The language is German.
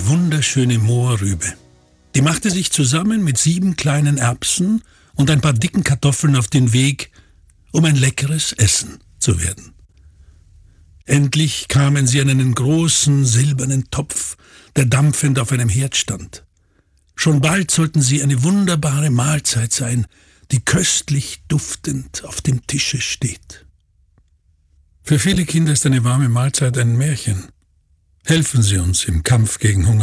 eine wunderschöne Mohrrübe. Die machte sich zusammen mit 7 kleinen Erbsen und ein paar dicken Kartoffeln auf den Weg, um ein leckeres Essen zu werden. Endlich kamen sie an einen großen silbernen Topf, der dampfend auf einem Herd stand. Schon bald sollten sie eine wunderbare Mahlzeit sein, die köstlich duftend auf dem Tische steht. Für viele Kinder ist eine warme Mahlzeit ein Märchen. Helfen Sie uns im Kampf gegen Hunger.